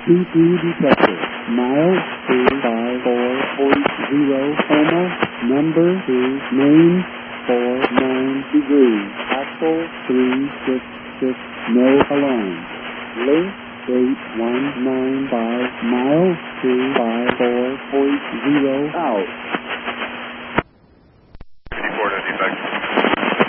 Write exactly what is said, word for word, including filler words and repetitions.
two three detector. Miles two five four point zero. Coma. Number two. Main four nine degrees. Axle three six six. No alarm. Link eight one nine five. Miles two five four point zero. Out.